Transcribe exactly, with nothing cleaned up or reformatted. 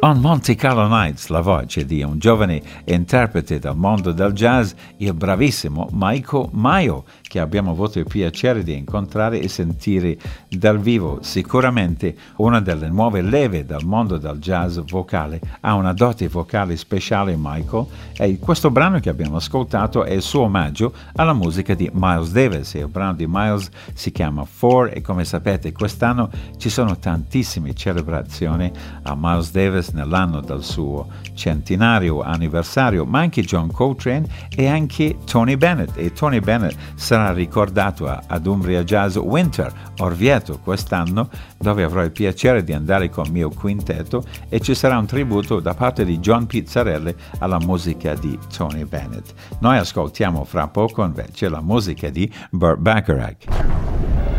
On Monte Carlo Nights, la voce di un giovane interprete del mondo del jazz, il bravissimo Michael Maio, che abbiamo avuto il piacere di incontrare e sentire dal vivo. Sicuramente una delle nuove leve del mondo del jazz vocale. Ha una dote vocale speciale Michael, e questo brano che abbiamo ascoltato è il suo omaggio alla musica di Miles Davis. Il brano di Miles si chiama Four e come sapete quest'anno ci sono tantissime celebrazioni a Miles Davis nell'anno del suo centenario anniversario, ma anche John Coltrane e anche Tony Bennett, e Tony Bennett sarà ricordato a, ad Umbria Jazz Winter Orvieto quest'anno, dove avrò il piacere di andare con il mio quintetto e ci sarà un tributo da parte di John Pizzarelli alla musica di Tony Bennett. Noi ascoltiamo fra poco invece la musica di Burt Bacharach.